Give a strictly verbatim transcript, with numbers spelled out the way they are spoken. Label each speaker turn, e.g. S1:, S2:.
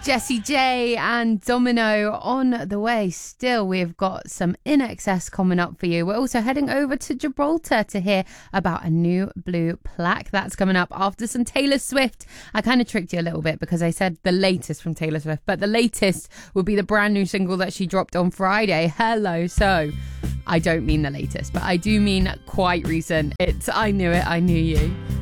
S1: Jessie J and Domino on the way. Still, we've got some I N X S coming up for you. We're also heading over to Gibraltar to hear about a new blue plaque that's coming up after some Taylor Swift. I kind of tricked you a little bit because I said the latest from Taylor Swift, but the latest would be the brand new single that she dropped on Friday, Hello. So I don't mean the latest, but I do mean quite recent. It's I Knew It, I Knew You.